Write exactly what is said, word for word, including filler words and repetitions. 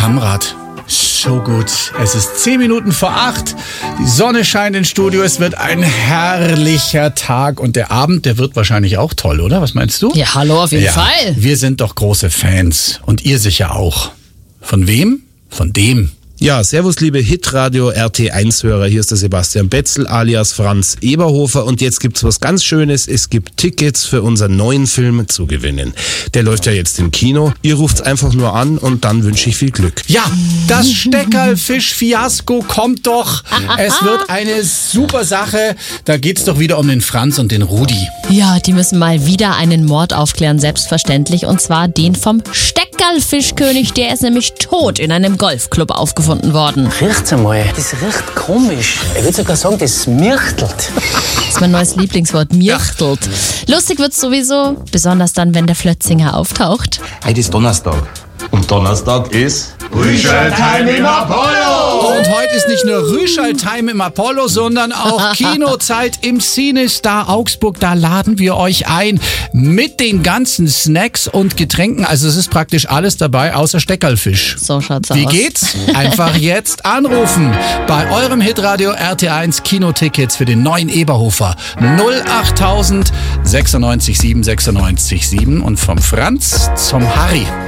Hamrad. So gut. Es ist zehn Minuten vor acht. Die Sonne scheint ins Studio. Es wird ein herrlicher Tag. Und der Abend, der wird wahrscheinlich auch toll, oder? Was meinst du? Ja, hallo, auf jeden ja, Fall. Wir sind doch große Fans. Und ihr sicher auch. Von wem? Von dem. Ja, servus liebe Hitradio R T eins Hörer, hier ist der Sebastian Betzel alias Franz Eberhofer und jetzt gibt's was ganz Schönes, es gibt Tickets für unseren neuen Film zu gewinnen. Der läuft ja jetzt im Kino, ihr ruft's einfach nur an und dann wünsche ich viel Glück. Ja, das Steckerlfisch-Fiasko kommt doch. Es wird eine super Sache. Da geht's doch wieder um den Franz und den Rudi. Ja, die müssen mal wieder einen Mord aufklären, selbstverständlich, und zwar den vom Steckerlfischkönig, der ist nämlich tot in einem Golfclub aufgefunden worden. Riecht's einmal, das riecht komisch. Ich würde sogar sagen, das mirchtelt. Das ist mein neues Lieblingswort, mirchtelt. Ja. Lustig wird's sowieso, besonders dann, wenn der Flötzinger auftaucht. Heute ist Donnerstag. Und Donnerstag ist Rüschel-Time im Apollo! Und heute ist nicht nur Rüschel-Time im Apollo, sondern auch Kinozeit im CineStar Augsburg. Da laden wir euch ein mit den ganzen Snacks und Getränken. Also es ist praktisch alles dabei, außer Steckerlfisch. So schaut's Wie aus. Wie geht's? Einfach jetzt anrufen. Bei eurem Hitradio R T eins Kinotickets für den neuen Eberhofer. null acht tausend sechsundneunzig sieben sechsundneunzig sieben und vom Franz zum Harry.